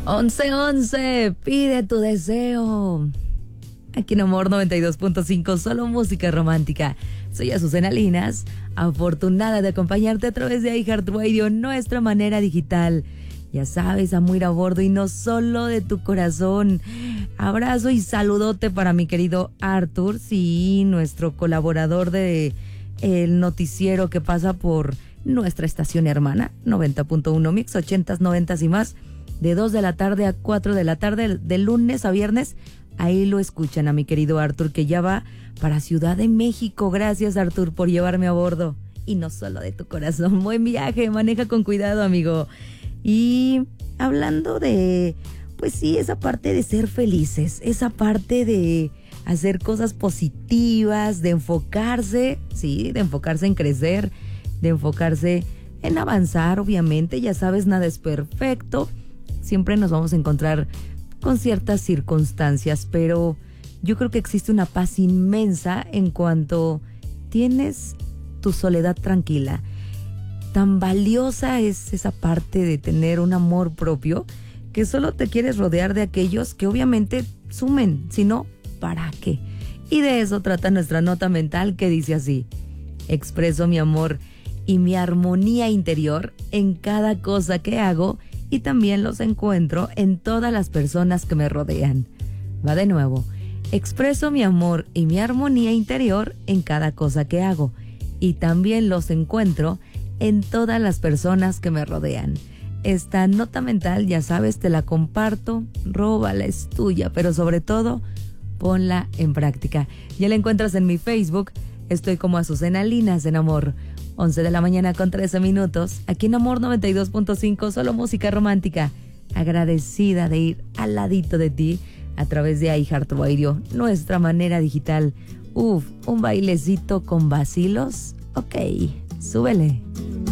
11:11, pide tu deseo. Aquí en Amor 92.5, solo música romántica. Soy Azucena Linas, afortunada de acompañarte a través de iHeartRadio, nuestra manera digital. Ya sabes, amor a bordo y no solo de tu corazón. Abrazo y saludote para mi querido Arthur, sí, nuestro colaborador de el noticiero que pasa por nuestra estación hermana, 90.1 Mix, 80s, 90s y más, de 2 de la tarde a 4 de la tarde, de lunes a viernes. Ahí lo escuchan a mi querido Arthur, que ya va para Ciudad de México. Gracias, Arthur, por llevarme a bordo. Y no solo de tu corazón. Buen viaje, maneja con cuidado, amigo. Y hablando de, pues sí, esa parte de ser felices, esa parte de hacer cosas positivas, de enfocarse, sí, de enfocarse en crecer, de enfocarse en avanzar, obviamente. Ya sabes, nada es perfecto. Siempre nos vamos a encontrar con ciertas circunstancias, pero yo creo que existe una paz inmensa en cuanto tienes tu soledad tranquila. Tan valiosa es esa parte de tener un amor propio que solo te quieres rodear de aquellos que obviamente sumen, si no, ¿para qué? Y de eso trata nuestra nota mental, que dice así: expreso mi amor y mi armonía interior en cada cosa que hago y también los encuentro en todas las personas que me rodean. Va de nuevo. Expreso mi amor y mi armonía interior en cada cosa que hago y también los encuentro en todas las personas que me rodean. Esta nota mental, ya sabes, te la comparto, róbala, es tuya, pero sobre todo, ponla en práctica. Ya la encuentras en mi Facebook, estoy como Azucena Linas en Amor. 11 de la mañana con 13 minutos, aquí en Amor 92.5, solo música romántica. Agradecida de ir al ladito de ti a través de iHeartRadio, nuestra manera digital. Un bailecito con vacilos. Ok, súbele.